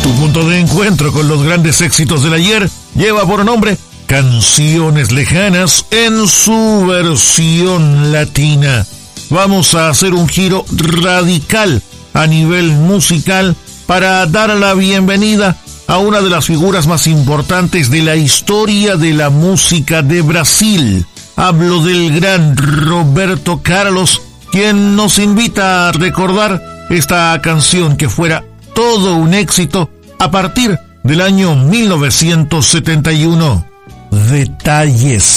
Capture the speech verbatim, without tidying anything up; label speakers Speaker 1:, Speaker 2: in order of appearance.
Speaker 1: Tu punto de encuentro con los grandes éxitos del ayer lleva por nombre Canciones Lejanas en su versión latina. Vamos a hacer un giro radical a nivel musical para dar la bienvenida a una de las figuras más importantes de la historia de la música de Brasil. Hablo del gran Roberto Carlos, quien nos invita a recordar esta canción que fuera todo un éxito a partir del año mil novecientos setenta y uno. Detalles.